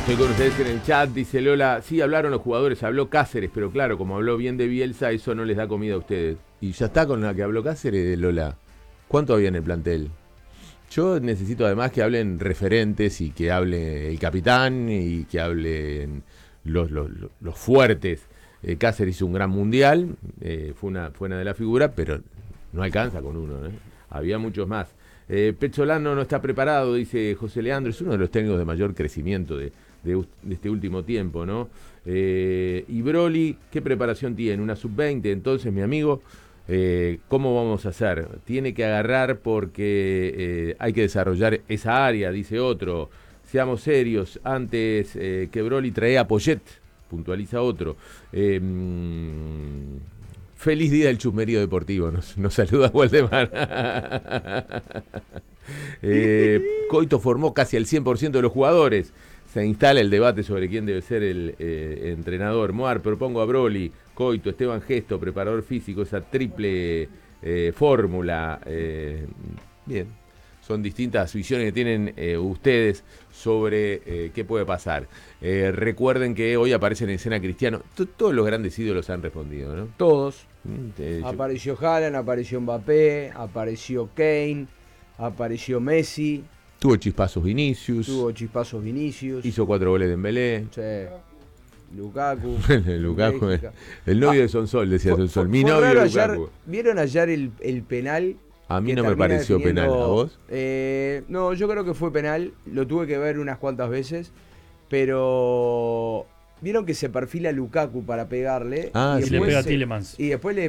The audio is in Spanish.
Estoy con ustedes en el chat, dice Lola. Sí, hablaron los jugadores, habló Cáceres, pero claro, como habló bien de Bielsa, eso no les da comida a ustedes. Y ya está con la que habló Cáceres, Lola. ¿Cuánto había en el plantel? Yo necesito además que hablen referentes y que hable el capitán y que hablen los fuertes. Cáceres hizo un gran mundial, fue una de las figuras, pero no alcanza con uno, ¿eh? Había muchos más. Pezzolano no está preparado, dice José Leandro, es uno de los técnicos de mayor crecimiento de este último tiempo, ¿no? Y Broly, ¿qué preparación tiene? Una sub-20, entonces, mi amigo, ¿cómo vamos a hacer? Tiene que agarrar porque hay que desarrollar esa área, dice otro. Seamos serios, antes que Broly traía a Poyet, puntualiza otro. Feliz día del chusmerío deportivo, nos saluda Waldemar. Coito formó casi al 100% de los jugadores. Se instala el debate sobre quién debe ser el entrenador. Moar, propongo a Broly, Coito, Esteban Gesto, preparador físico, esa triple fórmula. Bien, son distintas visiones que tienen ustedes sobre qué puede pasar. Recuerden que hoy aparece en escena Cristiano. Todos los grandes ídolos han respondido, ¿no? Todos. Apareció Haaland, apareció Mbappé, apareció Kane, apareció Messi. Tuvo chispazos Vinicius. Hizo 4 goles de Dembélé. Sí. Lukaku. Lukaku, el novio de Sonsol, decía Sonsol. Mi novio Lukaku. ¿Vieron ayer el penal? A mí no me pareció penal, ¿a vos? No, yo creo que fue penal. Lo tuve que ver unas cuantas veces. Pero vieron que se perfila Lukaku para pegarle. Y le pega a Tielemans. Y después le